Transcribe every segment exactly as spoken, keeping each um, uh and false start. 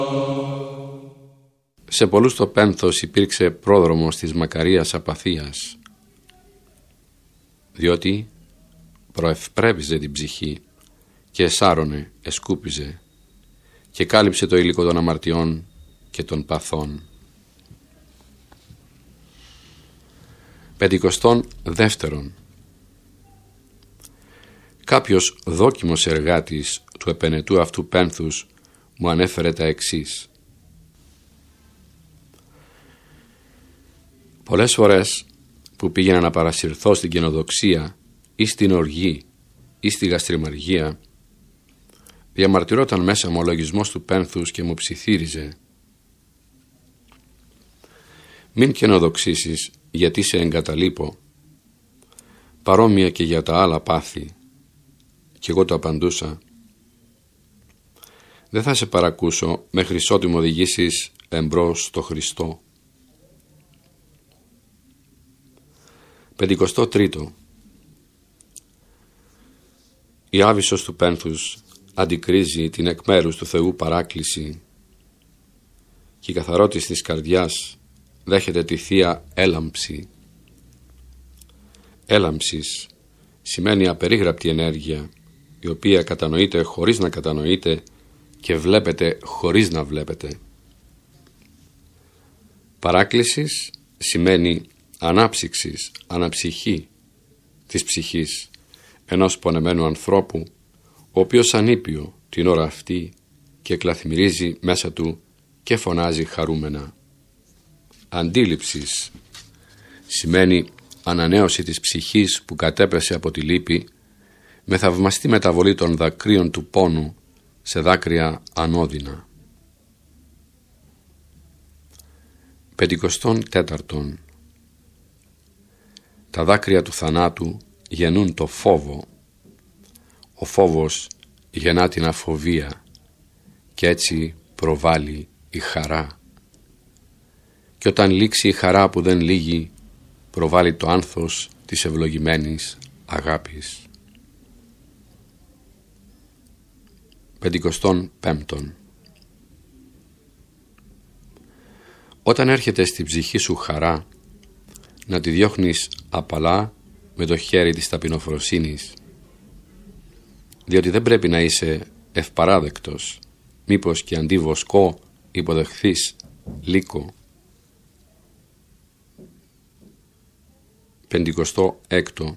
Σε πολλούς το πένθος υπήρξε πρόδρομος της μακαρίας απαθίας, διότι προευπρέβιζε την ψυχή και εσάρωνε, εσκούπιζε και κάλυψε το υλικό των αμαρτιών και των παθών. Πεντηκοστόν δεύτερον. Κάποιος δόκιμος εργάτης του επενετού αυτού πένθους μου ανέφερε τα εξής. Πολλές φορές που πήγαινα να παρασυρθώ στην καινοδοξία ή στην οργή ή στη γαστριμαργία, διαμαρτυρόταν μέσα μου ο λογισμός του πένθους και μου ψιθύριζε. Μην καινοδοξήσεις, γιατί σε εγκαταλείπω. Παρόμοια και για τα άλλα πάθη. Κι εγώ το απαντούσα. Δεν θα σε παρακούσω μέχρι ότου με οδηγήσεις εμπρός στο Χριστό. Πεντηκοστό τρίτο. Η άβυσσος του πένθους αντικρίζει την εκ μέρους του Θεού παράκληση και η καθαρότης της καρδιάς δέχεται τη θεία έλαμψη. Έλαμψης σημαίνει απερίγραπτη ενέργεια, η οποία κατανοείται χωρίς να κατανοείται και βλέπετε χωρίς να βλέπετε. Παράκλησης σημαίνει ανάψυξης, αναψυχή της ψυχής ενός πονεμένου ανθρώπου, ο οποίος ανήπιο την ώρα αυτή και κλαθμυρίζει μέσα του και φωνάζει χαρούμενα. Αντίληψης σημαίνει ανανέωση της ψυχής που κατέπεσε από τη λύπη με θαυμαστή μεταβολή των δακρύων του πόνου σε δάκρυα ανώδυνα. Πεντηκοστόν τέταρτον. Τα δάκρυα του θανάτου γεννούν το φόβο. Ο φόβος γεννά την αφοβία και έτσι προβάλλει η χαρά. Και όταν λήξει η χαρά που δεν λύγει, προβάλλει το άνθος της ευλογημένης αγάπης. Πεντηκοστόν πέμπτον. Όταν έρχεται στην ψυχή σου χαρά, να τη διώχνεις απαλά με το χέρι της ταπεινοφροσύνης, διότι δεν πρέπει να είσαι ευπαράδεκτος, μήπως και αντί βοσκό υποδεχθείς λύκο. Πεντηκοστό έκτο.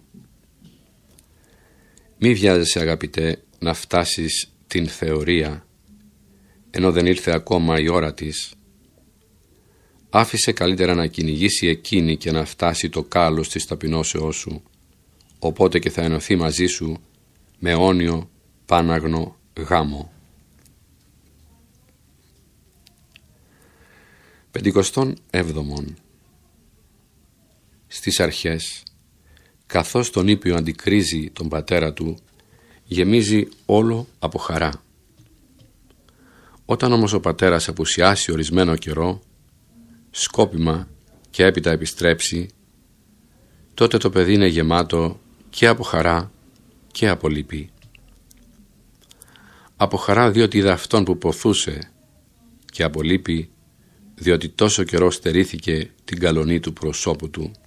Μη βιάζεσαι, αγαπητέ, να φτάσεις την θεωρία, ενώ δεν ήρθε ακόμα η ώρα της. Άφησε καλύτερα να κυνηγήσει εκείνη και να φτάσει το κάλος της ταπεινώσεώς σου, οπότε και θα ενωθεί μαζί σου με αιώνιο πάναγνο γάμο. Πεντηκοστόν έβδομον. Στις αρχές, καθώς τον ήπιο αντικρίζει τον πατέρα του, γεμίζει όλο από χαρά. Όταν όμως ο πατέρας απουσιάσει ορισμένο καιρό, σκόπιμα και έπειτα επιστρέψει, τότε το παιδί είναι γεμάτο και από χαρά και από λύπη. Από χαρά διότι είδε αυτόν που ποθούσε, και από λύπη διότι τόσο καιρό στερήθηκε την καλονή του προσώπου του.